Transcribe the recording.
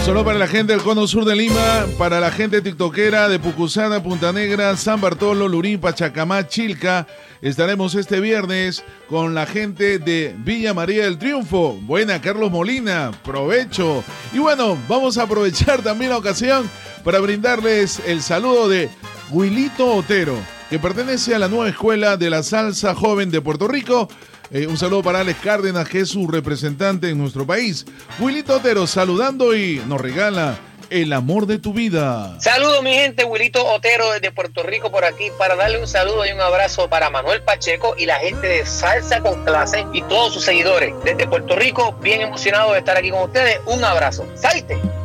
Solo para la gente del Cono Sur de Lima, para la gente tiktokera de Pucusana, Punta Negra, San Bartolo, Lurín, Pachacamá, Chilca. Estaremos este viernes con la gente de Villa María del Triunfo. Buena, Carlos Molina, provecho. Y bueno, vamos a aprovechar también la ocasión para brindarles el saludo de Wilito Otero, que pertenece a la nueva escuela de la salsa joven de Puerto Rico. Un saludo para Alex Cárdenas, que es su representante en nuestro país. Wilito Otero saludando y nos regala el amor de tu vida. Saludos mi gente, Wilito Otero desde Puerto Rico por aquí para darle un saludo y un abrazo para Manuel Pacheco y la gente de Salsa con Clase y todos sus seguidores. Desde Puerto Rico, bien emocionado de estar aquí con ustedes. Un abrazo. ¡Salte!